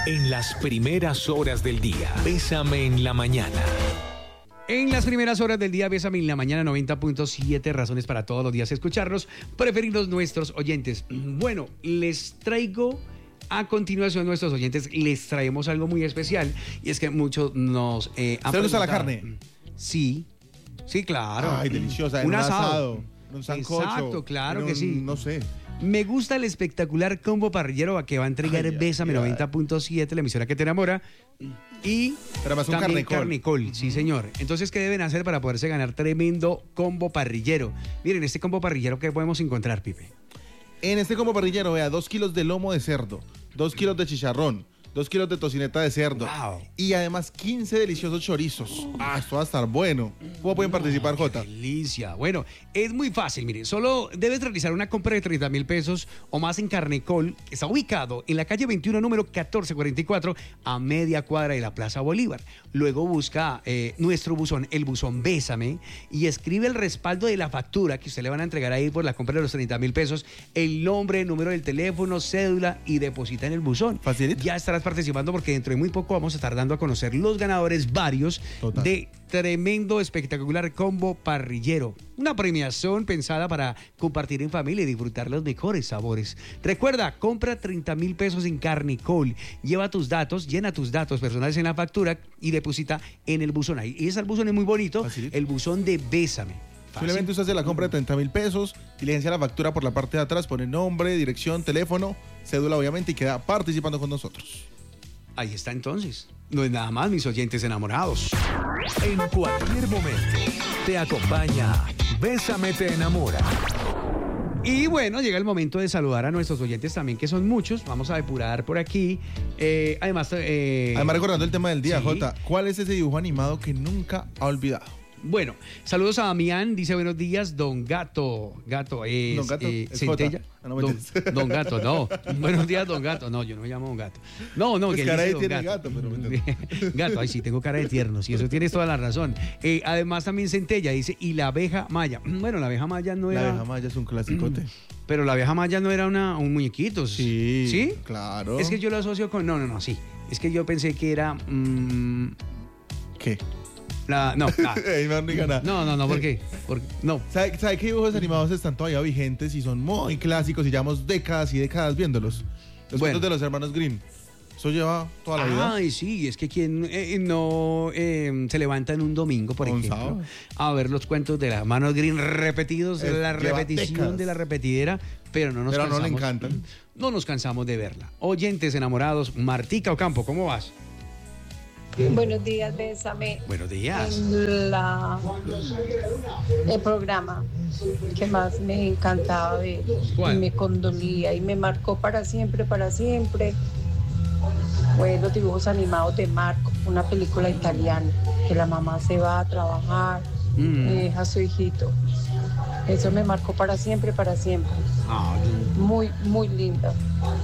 En las primeras horas del día, Bésame en la mañana. En las primeras horas del día, Bésame en la mañana, 90.7, razones para todos los días escucharnos, preferidos nuestros oyentes. Bueno, les traigo a continuación, nuestros oyentes, les traemos algo muy especial, y es que muchos nos han ¿Te gusta la carne? Sí, claro. Ay, deliciosa, en un un asado. asado, un sancocho. Exacto, claro que sí. No sé. Me gusta el espectacular combo parrillero que va a entregar Bésame 90.7, la emisora que te enamora. Y pero más un también carnecol. Sí, señor. Entonces, ¿qué deben hacer para poderse ganar tremendo combo parrillero? Miren, este combo parrillero, ¿qué podemos encontrar, Pipe? En este combo parrillero, vea, 2 kilos de lomo de cerdo, 2 kilos de chicharrón, 2 kilos de tocineta de cerdo. Wow. Y además 15 deliciosos chorizos. Esto va a estar bueno. ¿Cómo pueden participar, Jota? Delicia. Bueno, es muy fácil, mire. Solo debes realizar una compra de 30,000 pesos o más en Carnecol, que está ubicado en la calle 21, número 1444, a media cuadra de la Plaza Bolívar. Luego busca nuestro buzón, el buzón Bésame, y escribe el respaldo de la factura que usted le van a entregar ahí por la compra de los 30,000 pesos, el nombre, el número del teléfono, cédula, y deposita en el buzón. Facilito. Ya estarás participando porque dentro de muy poco vamos a estar dando a conocer los ganadores varios de tremendo, espectacular combo parrillero. Una premiación pensada para compartir en familia y disfrutar los mejores sabores. Recuerda, compra 30,000 pesos en Carnicol. Lleva tus datos, llena tus datos personales en la factura y deposita en el buzón ahí. Y ese buzón es muy bonito, facilito. El buzón de Bésame. Simplemente usted hace la compra de 30,000 pesos, diligencia la factura por la parte de atrás, pone nombre, dirección, teléfono, cédula obviamente y queda participando con nosotros. Ahí está entonces. No es nada más, mis oyentes enamorados. En cualquier momento te acompaña Bésame te enamora. Y bueno, llega el momento de saludar a nuestros oyentes también, que son muchos. Vamos a depurar por aquí. Además, recordando el tema del día, sí. Jota, ¿cuál es ese dibujo animado que nunca ha olvidado? Bueno, saludos a Damián, dice buenos días, Don Gato. Gato es Don Gato, es Centella. Don Gato, no. Buenos días, Don Gato. No, yo no me llamo Don Gato. No, pues que cara dice de Don tiene Gato. Gato, pero Gato, ay sí, tengo cara de tierno, sí, eso tienes toda la razón. Además también Centella dice, y la abeja maya. Bueno, la abeja maya no era... La abeja maya es un clasicote. Pero la abeja maya no era un muñequito. Sí. ¿Sí? Claro. Es que yo lo asocio con... No, sí. Es que yo pensé que era... ¿Qué? No, ¿por qué? No. ¿Sabe qué dibujos animados están todavía vigentes y son muy clásicos y llevamos décadas y décadas viéndolos? Los cuentos de los hermanos Grimm. Eso lleva toda la vida. Ay, sí, es que quien no se levanta en un domingo, por ejemplo, a ver los cuentos de los hermanos Grimm repetidos, la repetición décadas de la repetidera, pero no le encantan. No nos cansamos de verla. Oyentes enamorados, Martica Ocampo, ¿cómo vas? Buenos días, Bésame. Buenos días. El programa que más me encantaba ver. ¿Cuál? Y me condolía y me marcó para siempre, fue los dibujos animados de Marco, una película italiana, que la mamá se va a trabajar, deja a su hijito. Eso me marcó para siempre. Muy, muy linda.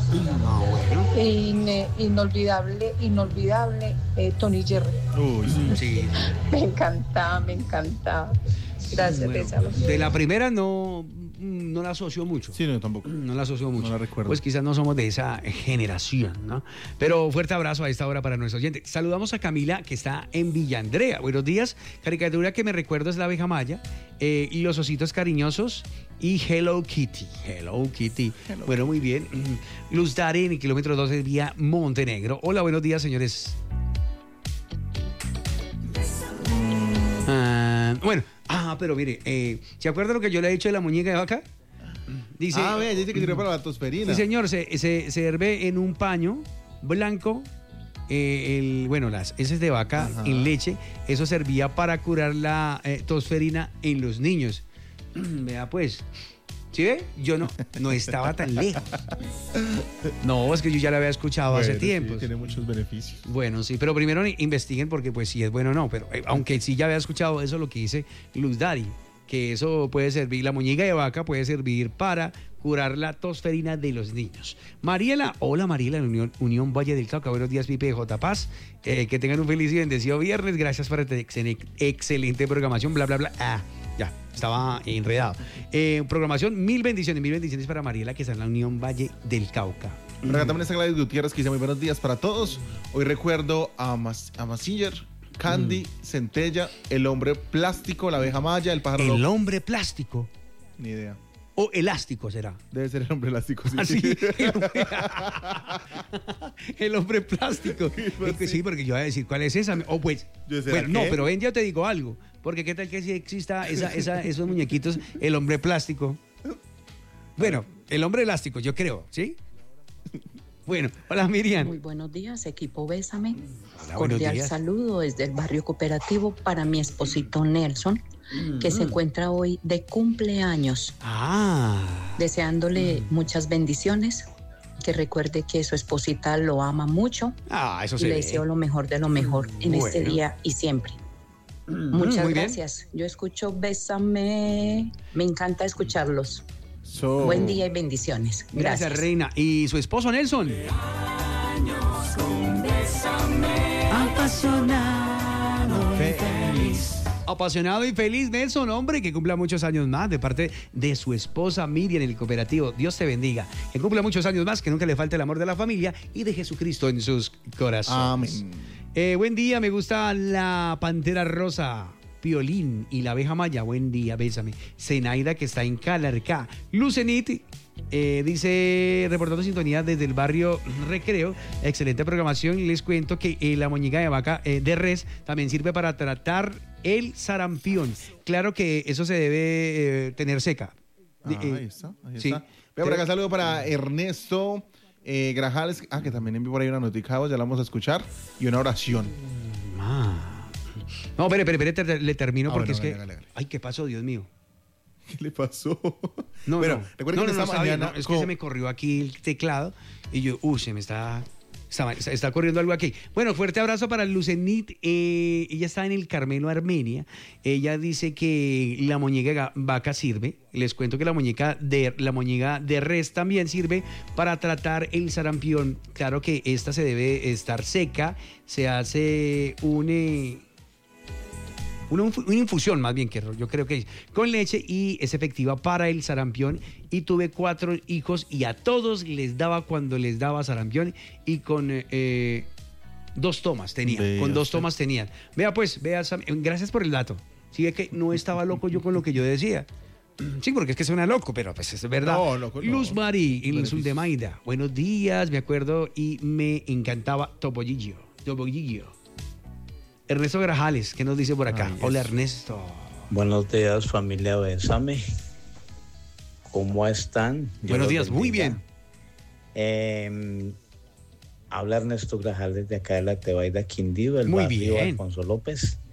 Bueno. Inolvidable, Tony Jerry. Uy, sí. Me encantaba. Gracias, Bésame. De la primera no la asocio mucho. Sí, no, tampoco. No la asocio mucho. No la recuerdo. Pues quizás no somos de esa generación, ¿no? Pero fuerte abrazo a esta hora para nuestros oyentes. Saludamos a Camila, que está en Villa Andrea. Buenos días. Caricatura que me recuerdo es la abeja maya, y los ositos cariñosos y Hello Kitty. Bueno, muy bien. Luz Darén, en kilómetro 12, vía Montenegro. Hola, buenos días, señores. Pero mire, ¿se acuerda lo que yo le he dicho de la muñeca de vaca? Dice, dice que sirve para la tosferina. Sí, señor, se herve en un paño blanco, las heces de vaca en leche. Eso servía para curar la tosferina en los niños. Vea pues, ¿sí ve? Yo no estaba tan lejos. No, es que yo ya la había escuchado hace tiempo. Sí, tiene muchos beneficios. Bueno, sí, pero primero investiguen porque pues si es bueno o no, pero aunque sí ya había escuchado eso, lo que dice Luz Dari, que eso puede servir, la muñeca de vaca puede servir para curar la tosferina de los niños. Mariela, hola Mariela, Unión Valle del Cauca, buenos días Pipe de J. Paz, que tengan un feliz y bendecido viernes, gracias por esta excelente programación, bla bla bla, ya, estaba enredado. Programación, mil bendiciones para Mariela, que está en la Unión Valle del Cauca. Por acá también está Gladys Gutiérrez, que dice muy buenos días para todos. Hoy recuerdo a Mazinger, Candy, Centella, el hombre plástico, la abeja maya, el pájaro El loco. hombre plástico. Ni idea. O elástico será. Debe ser el hombre elástico, sí. Así, el hombre plástico. Sí, porque yo voy a decir, ¿cuál es esa? O pues, bueno, no, pero ven, yo te digo algo. Porque qué tal que si exista esos muñequitos, el hombre plástico. Bueno, el hombre elástico, yo creo, ¿sí? Bueno, hola Miriam. Muy buenos días, equipo Bésame. Hola, buenos Cordial días. saludo desde el barrio cooperativo para mi esposito Nelson, que se encuentra hoy de cumpleaños. Deseándole muchas bendiciones, que recuerde que su esposita lo ama mucho. Eso y se le ve. deseo lo mejor de lo mejor en este día y siempre. Muchas muy bien. gracias. Yo escucho Bésame. Me encanta escucharlos. Buen día y bendiciones. Gracias, Reina. ¿Y su esposo Nelson? Apasionado y feliz Nelson, hombre, que cumpla muchos años más de parte de su esposa Miriam en el cooperativo. Dios te bendiga. Que cumpla muchos años más, que nunca le falte el amor de la familia y de Jesucristo en sus corazones. Amén. Buen día, me gusta la pantera rosa. Piolín y la abeja maya, buen día, bésame. Zenaida, que está en Calarcá. Lucenit, dice, reportando sintonía desde el barrio Recreo. Excelente programación. Y les cuento que la moñiga de vaca de res también sirve para tratar el sarampión. Claro que eso se debe tener seca. Ahí está. Sí. Vea por acá, saludo para Ernesto Grajales, que también envió por ahí una noticia, ya la vamos a escuchar, y una oración. No, espere, le termino porque bueno, es que... hágale. Ay, ¿qué pasó, Dios mío? ¿Qué le pasó? No, Bueno, no. recuerden que esta está bien, mañana... es que se me corrió aquí el teclado y yo, se me está corriendo algo aquí. Bueno, fuerte abrazo para Lucenit. Ella está en el Carmelo, Armenia. Ella dice que la muñeca vaca sirve. Les cuento que la muñeca de res también sirve para tratar el sarampión. Claro que esta se debe estar seca. Se hace una infusión, más bien, que yo creo que es con leche, y es efectiva para el sarampión. Y tuve 4 hijos y a todos les daba cuando les daba sarampión, y con 2 tomas tenían. Con 2 tomas tenían. Vea pues, gracias por el dato. Sí, es que no estaba loco yo con lo que yo decía. Sí, porque es que suena loco, pero pues es verdad. No, loco, no. Luz Mari, en el sur de Maida. Buenos días, me acuerdo y me encantaba Topollillo. Ernesto Grajales, ¿qué nos dice por acá? Hola, Ernesto. Buenos días, familia Bésame. ¿Cómo están? Buenos días, muy bien. Habla Ernesto Grajales de acá de la Tebaida Quindío, el Muy barrio bien. Alfonso López.